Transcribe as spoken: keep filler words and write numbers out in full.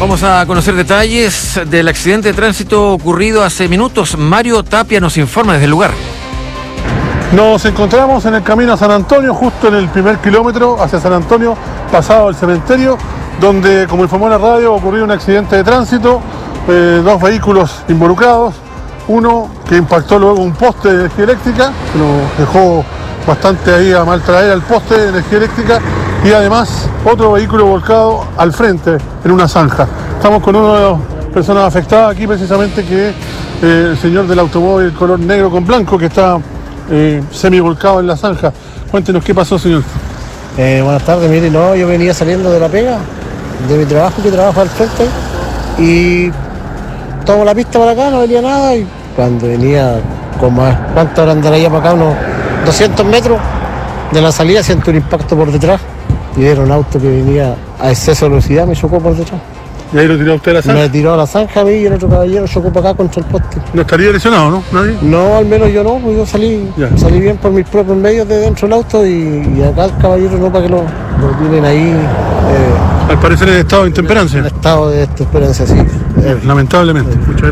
Vamos a conocer detalles del accidente de tránsito ocurrido hace minutos. Mario Tapia nos informa desde el lugar. Nos encontramos en el camino a San Antonio, justo en el primer kilómetro hacia San Antonio, pasado el cementerio, donde, como informó la radio, ocurrió un accidente de tránsito, eh, dos vehículos involucrados, uno que impactó luego un poste de energía eléctrica, que nos dejó bastante ahí a maltraer al poste de energía eléctrica, y además otro vehículo volcado al frente en una zanja. Estamos con una de las personas afectadas aquí, precisamente, que es eh, el señor del automóvil color negro con blanco, que está eh, semi volcado en la zanja. Cuéntenos qué pasó, señor. Eh, buenas tardes, mire, no, yo venía saliendo de la pega, de mi trabajo, que trabajo al frente, y tomo la pista para acá, no venía nada, y cuando venía con más, ¿cuánto ahora andaría para acá? Unos doscientos metros de la salida, siento un impacto por detrás, y era un auto que venía a exceso de velocidad, me chocó por detrás. ¿Y ahí lo tiró usted a la zanja? Me tiró a la zanja a mí y el otro caballero chocó para acá contra el poste. ¿No estaría lesionado, no? ¿Nadie? No, al menos yo no, pues yo salí, Ya. salí bien por mis propios medios de dentro del auto, y, y acá el caballero no, para que lo, lo tienen ahí eh, Al parecer en estado de en intemperancia. estado de desesperancia, sí. Lamentablemente. Muchas gracias.